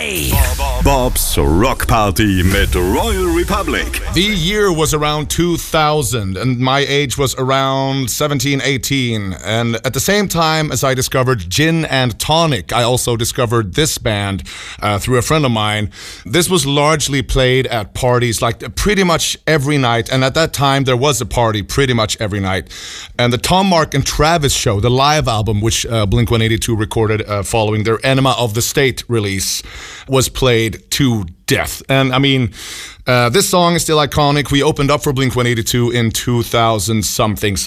live. Bobs Rock Party mit Royal Republic. The year was around 2000 and my age was around 17, 18. And at the same time as I discovered Gin and Tonic, I also discovered this band through a friend of mine. This was largely played at parties like pretty much every night. And at that time there was a party pretty much every night. And the Tom, Mark and Travis show, the live album, which Blink-182 recorded following their Enema of the State release, was played to death. And I mean, this song is still iconic. We opened up for Blink-182 in 2000 something.